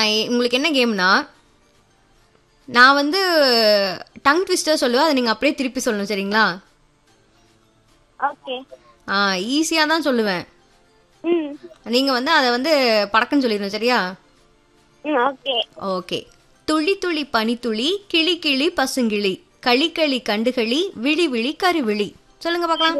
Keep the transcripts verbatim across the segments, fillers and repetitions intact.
நான் எ- உங்களுக்கு என்ன கேம்னா, நான் வந்து டங் ட்விஸ்டர் சொல்லுவேன், அதை நீங்கள் அப்படியே திருப்பி சொல்லணும், சரிங்களா? ஓகே. ஆ ஈஸியாக தான் சொல்லுவேன். ம். நீங்கள் வந்து அதை வந்து படக்குன்னு சொல்லிடணும், சரியா? ம். ஓகே. ஓகே. துளி துளி பனித்துளி கிளி கிளி பசுங்கிளி களி களி கண்டுகளி விழி விழி கருவிழி. சொல்லுங்க பார்க்கலாம்.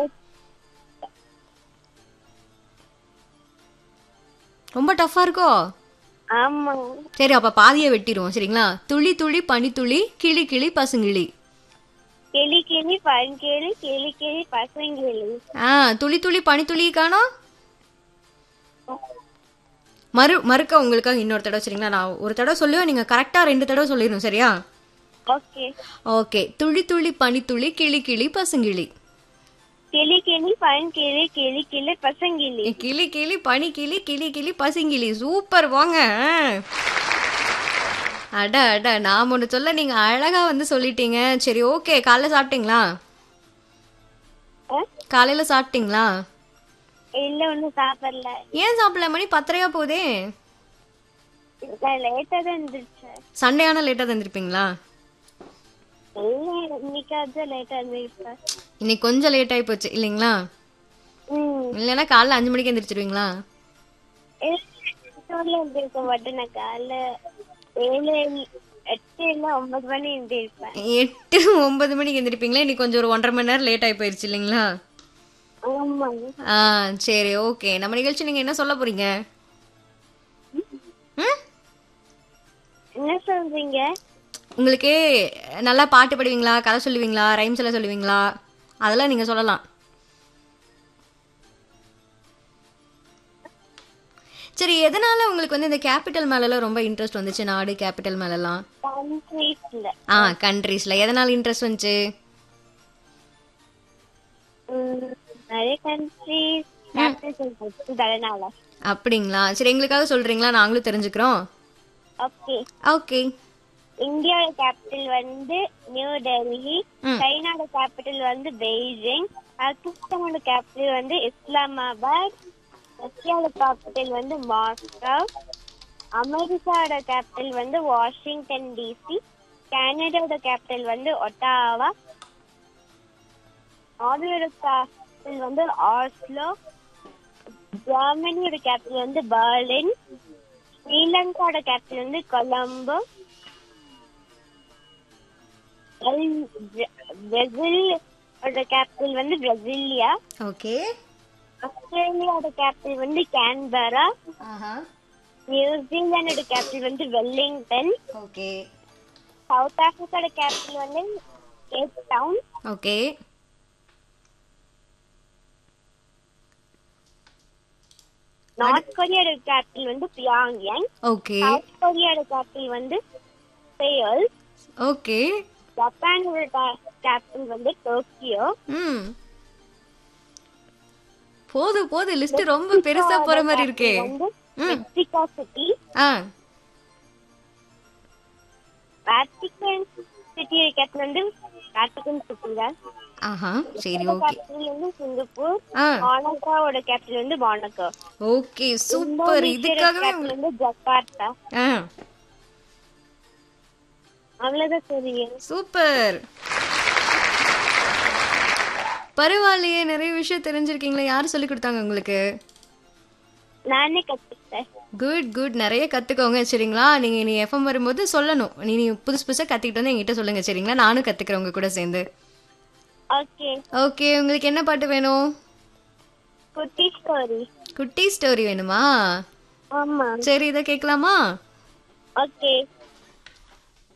ரொம்ப டஃப்பா இருக்கோ? ஆமா. சரி, அப்ப பாதியை வெட்டிடுவோம், சரிங்களா? துளி துளி பனித்துளி கிளி கிளி பசுங்கிளி. கிளி கிளி பழங்கிளி கிளி கிளி பசங்கிளி. ஆ துளி துளி பனித்துளி காணோம். மறு மறுக்க உங்களுக்காக இன்னொரு தடவை, சரிங்களா? நான் ஒரு தடவை சொல்லுவேன், நீங்க கரெக்டா ரெண்டு தடவை சொல்லிடணும், சரியா? ஓகே. ஓகே. துளி துளி பனித்துளி கிளி கிளி பசுங்கிளி. கிளி கிளி பழங்கிளி கிளி கிளி பசங்கிளி. ஏ, கிளி கிளி பனி கிளி கிளி கிளி பசுங்கிளி. சூப்பர், வாங்க. அட அட, நான் ஒன்று சொல்ல நீங்க அழகா வந்து சொல்லிட்டீங்க. சரி, ஓகே. காலைல சாப்பிட்டீங்களா? ஆ? காலையில சாப்பிட்டீங்களா? இல்ல ஒண்ணும் சாப்பிடல. ஏன் சாப்பிடல? மணி பத்தரையா போதே. நான் லேட்டா தான் இருந்துச்சேன். சண்டே ஆனா லேட்டா தந்திருப்பீங்களா? இல்ல இன்னைக்காவது லேட்டா இருந்துருப்பேன். இன்னைக்கு கொஞ்சம் லேட் ஆகி போச்சு இல்லைங்களா? ம். இல்லைன்னா காலைல அஞ்சு மணிக்கு எந்திரிச்சிருவீங்களா? இருந்திருக்க மாட்டேன். நான் காலைல ஏழு எட்டு இல்ல ஒன்பது மணி இருந்திருப்பேன். எட்டு ஒன்பது மணிக்கு எந்திரிப்பீங்களா? இன்னைக்கு கொஞ்சம் ஒரு ஒன்றரை மணி நேரம் லேட் ஆகி போயிருச்சு இல்லைங்களா? ஆமா. ஆ சரி, ஓகே. நம்ம நிகழ்ச்சி நீங்க என்ன சொல்ல போறீங்க? ம்? என்ன சொல்றீங்க? உங்களுக்கு நல்லா பாட்டு பாடுவீங்களா, கதை சொல்லுவீங்களா, ரைம்ஸ் எல்லாம் சொல்லுவீங்களா? அதெல்லாம் நீங்க சொல்லலாம். சரி, எதனால உங்களுக்கு வந்து இந்த கேபிட்டல் மேலலாம் ரொம்ப இன்ட்ரெஸ்ட் வந்துச்சு? நாடு கேபிட்டல் மேலலாம். கண்ட்ரீஸ்ல. ஆ கண்ட்ரீஸ்ல எதனால இன்ட்ரெஸ்ட் வந்துச்சு? ம், நிறைய கண்ட்ரீஸ் கேபிட்டல் அதனால. அப்படிங்களா? சரி, எங்களுக்காக சொல்றீங்களா? நாங்களும் தெரிஞ்சுக்கிறோம். ஓகே. ஓகே. இந்தியாவோட கேபிட்டல் வந்து நியூ டெல்லி. ம். சைனாவோட கேபிட்டல் வந்து பெய்ஜிங். பாகிஸ்தானோட கேபிட்டல் வந்து இஸ்லாமாபாத். ரஷ்யாவோட கேபிட்டல் வந்து மாஸ்கோ. அமெரிக்காவோட கேபிட்டல் வந்து வாஷிங்டன் டிசி. கனடாவோட கேபிட்டல் வந்து ஒட்டாவா. நார்வேயோட கேபிட்டல் வந்து ஆஸ்லோ. ஜெர்மனியோட கேபிட்டல் வந்து பெர்லின். ஸ்ரீலங்காவோட கேபிட்டல் வந்து கொலம்போ. பிரேசிலோட கேபிட்டல் வந்து பிரசிலியா. ஓகே. ஆஸ்திரேலியாவோட கேபிட்டல் வந்து கேன்பரா. ஆஹா. நியூசிலாண்டோட கேபிட்டல் வந்து வெல்லிங்டன். ஓகே. சவுத் ஆப்பிரிக்காவோட கேபிட்டல் வந்து gap down. Okay. North கொரியாவோட capital வந்து பியாங்யாங். ஓகே. சவுத் கொரியாவோட கேபிட்டல் வந்து சேயோல். ஓகே. ஜப்பானோட கேபிட்டல் வந்து டோக்கியோ. ம். போது போது, லிஸ்ட் ரொம்ப பெருசா போற மாதிரி இருக்கே. வந்து ம். Mexico city. ஆ வாட்டிகன் சிட்டி கேபிட்டல் வந்து வாட்டிகன் சிட்டி தான். ஆஹா. சரி, ஓகே. கேபிட்டல் வந்து சிங்கப்பூர். ஆ மானகாவோட கேபிட்டல் வந்து மானகோ. Okay, super. இதுக்காகவே கேபிட்டல் வந்து ஜகார்த்தா. ஆ அவ்வளவுதான் தெரியும். சூப்பர். பரவாயில்லையே, நிறைய விஷயம் தெரிஞ்சிருக்கீங்களா? யார் சொல்லி கொடுத்தாங்க உங்களுக்கு? நானே கத்துக்கிட்டேன். குட் குட், நிறைய கத்துக்கோங்க, சரிங்களா? நீங்க நீ எஃப்எம் வரும்போது சொல்லணும். நீ நீ புதுசு புதுசா கத்துக்கிட்டு வந்து என்கிட்ட சொல்லுங்க, சரிங்களா? நானும் கத்துக்கிறேன் உங்க கூட சேர்ந்து. ஓகே. ஓகே, உங்களுக்கு என்ன பாட்டு வேணும்? குட்டி ஸ்டோரி. குட்டி ஸ்டோரி வேணுமா? ஆமா. சரி, இதை கேட்கலாமா? ஓகே.